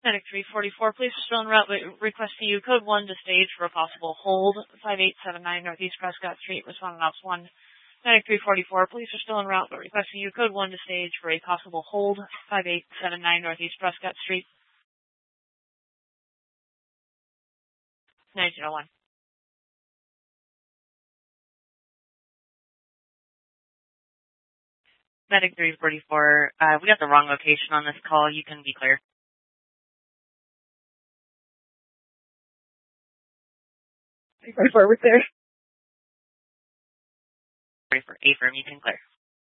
Medic 344, police are still en route, but requesting you code 1 to stage for a possible hold. 5879 Northeast Prescott Street, responding ops 1. Medic 344, police are still en route, but requesting you code 1 to stage for a possible hold. 5879 Northeast Prescott Street. 1901. Medic 344, we got the wrong location on this call. You can be clear. Right forward there. Ready for A-firm, you can clear.